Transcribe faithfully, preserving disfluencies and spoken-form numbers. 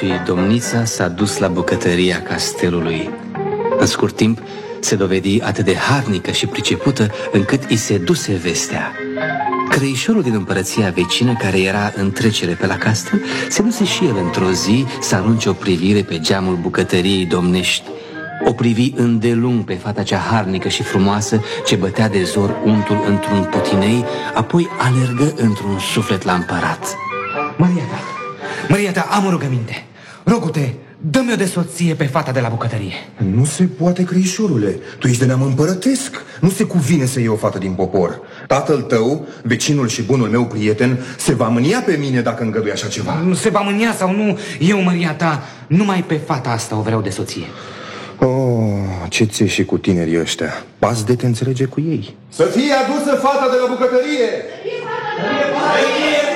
și domnița s-a dus la bucătăria castelului. În scurt timp se dovedi atât de harnică și pricepută încât îi se duse vestea. Crăișorul din împărăția vecină, care era în trecere pe la castel, se duse și el într-o zi să arunce o privire pe geamul bucătăriei domnești. O privi îndelung pe fata cea harnică și frumoasă ce bătea de zor untul într-un putinei, apoi alergă într-un suflet la împărat. Maria ta, Maria ta, am o rugăminte. Rogu-te, dă-mi-o de soție pe fata de la bucătărie. Nu se poate, crăișorule. Tu ești de neam împărătesc. Nu se cuvine să iei o fată din popor. Tatăl tău, vecinul și bunul meu prieten, se va mânia pe mine dacă îngădui așa ceva. Nu se va mânia sau nu, eu, Maria ta, numai pe fata asta o vreau de soție. Oh, ce ți-e și cu tinerii ăștia? Pas de te înțelege cu ei. Să fie adusă fata de la bucătărie! Să fie fata de la bucătărie!